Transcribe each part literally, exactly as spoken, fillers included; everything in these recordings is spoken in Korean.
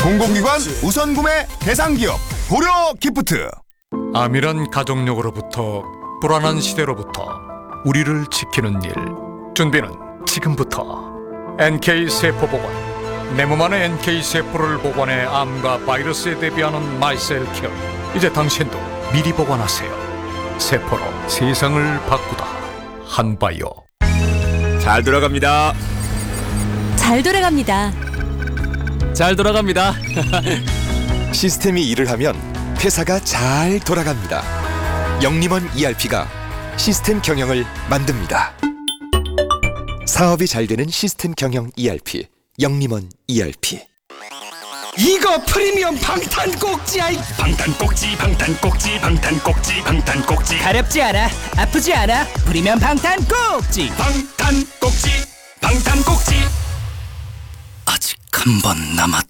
공공기관 우선 구매 대상 기업 고려 기프트. 암이란 가족력으로부터 불안한 시대로부터 우리를 지키는 일. 준비는 지금부터. 엔케이 세포보관. 내 몸 안에 엔케이 세포를 보관해 암과 바이러스에 대비하는 마이셀케어. 이제 당신도 미리 보관하세요. 세포로 세상을 바꾸다. 한바이오. 잘 돌아갑니다. 잘 돌아갑니다. 잘 돌아갑니다. 시스템이 일을 하면 회사가 잘 돌아갑니다. 영림원 이알피가 시스템 경영을 만듭니다. 사업이 잘 되는 시스템 경영 이알피, 영림원 이알피. 이거 프리미엄 방탄 꼭지야. 방탄 꼭지, 방탄 꼭지, 방탄 꼭지, 방탄 꼭지. 가렵지 않아, 아프지 않아. 프리미엄 방탄 꼭지. 방탄 꼭지, 방탄 꼭지. 아직 한 번 남았다.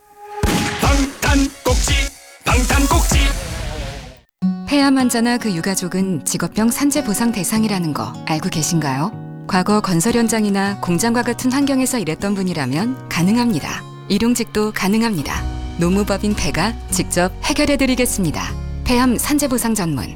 방탄 꼭지, 방탄 꼭지. 폐암 환자나 그 유가족은 직업병 산재 보상 대상이라는 거 알고 계신가요? 과거 건설 현장이나 공장과 같은 환경에서 일했던 분이라면 가능합니다. 일용직도 가능합니다. 노무법인 폐가 직접 해결해드리겠습니다. 폐암 산재 보상 전문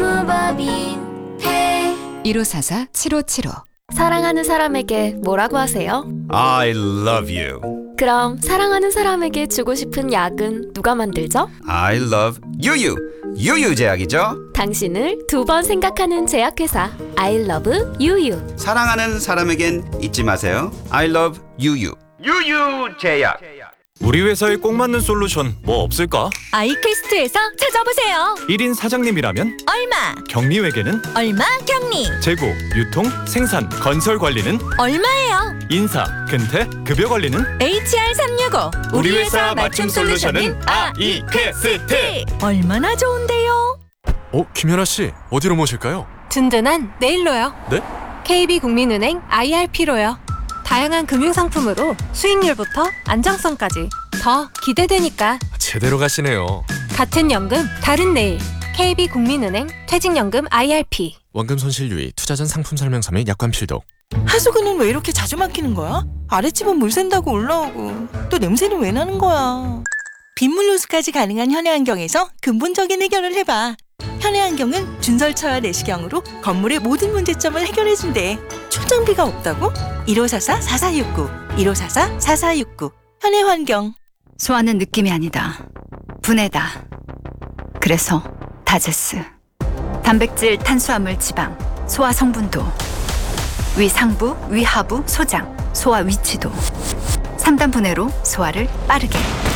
노무법인 폐. 일오사사 칠오칠오. 사랑하는 사람에게 뭐라고 하세요? I love you. 그럼 사랑하는 사람에게 주고 싶은 약은 누가 만들죠? I love 유유. 유유 제약이죠. 당신을 두 번 생각하는 제약회사 I love 유유. 사랑하는 사람에겐 잊지 마세요. I love 유유. 유유 제약. 우리 회사에 꼭 맞는 솔루션 뭐 없을까? 아이퀘스트에서 찾아보세요. 일 인 사장님이라면 얼마? 격리회계는? 얼마 격리? 재고, 유통, 생산, 건설 관리는? 얼마예요? 인사, 근태, 급여 관리는? 에이치알 삼육오. 우리 회사 맞춤 솔루션은 아이퀘스트. 얼마나 좋은데요? 어, 김연아 씨, 어디로 모실까요? 든든한 내일로요. 네? 케이비국민은행 아이알피로요. 다양한 금융상품으로 수익률부터 안정성까지 더 기대되니까. 제대로 가시네요. 같은 연금 다른 내일. 케이비국민은행 퇴직연금 아이알피. 원금 손실 유의, 투자 전 상품 설명서 및 약관 필독. 하수구는 왜 이렇게 자주 막히는 거야? 아랫집은 물 샌다고 올라오고 또 냄새는 왜 나는 거야? 빗물 호수까지 가능한 현해환경에서 근본적인 해결을 해봐. 현해환경은 준설차와 내시경으로 건물의 모든 문제점을 해결해준대. 출장비가 없다고? 일오사사 사사육구 일오사사 사사육구. 현해환경. 소화는 느낌이 아니다. 분해다. 그래서 다제스. 단백질, 탄수화물, 지방, 소화 성분도, 위 상부, 위 하부, 소장, 소화 위치도. 삼 단 분해로 소화를 빠르게.